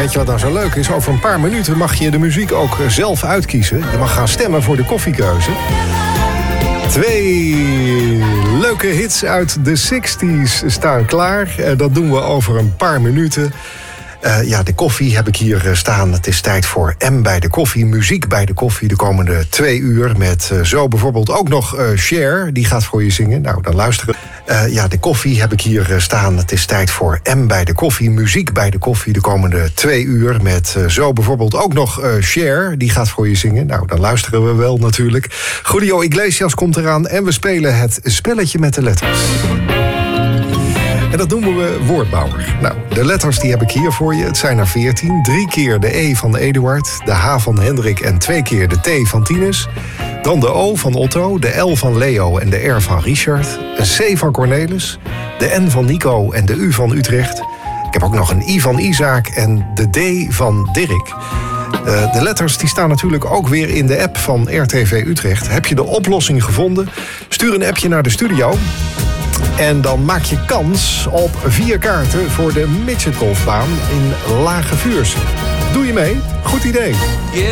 weet je wat nou zo leuk is? Over een paar minuten mag je de muziek ook zelf uitkiezen. Je mag gaan stemmen voor de koffiekeuze. 2 leuke hits uit de 60s staan klaar. Dat doen we over een paar minuten. De koffie heb ik hier staan. Het is tijd voor M bij de koffie. Muziek bij de koffie de komende 2 uur. Met zo bijvoorbeeld ook nog Cher. Die gaat voor je zingen. Nou, dan luisteren. De koffie heb ik hier staan. Het is tijd voor M bij de koffie. Muziek bij de koffie de komende 2 uur. Met zo bijvoorbeeld ook nog Cher. Die gaat voor je zingen. Nou, dan luisteren we wel natuurlijk. Julio Iglesias komt eraan. En we spelen het spelletje met de letters. En dat noemen we woordbouwer. Nou, de letters die heb ik hier voor je. Het zijn er 14. 3 keer de E van Eduard, de H van Hendrik en 2 keer de T van Tinus. Dan de O van Otto, de L van Leo en de R van Richard. Een C van Cornelis, de N van Nico en de U van Utrecht. Ik heb ook nog een I van Isaac en de D van Dirk. De letters die staan natuurlijk ook weer in de app van RTV Utrecht. Heb je de oplossing gevonden? Stuur een appje naar de studio. En dan maak je kans op 4 kaarten voor de midgetgolfbaan in Lage Vuursche. Doe je mee? Goed idee.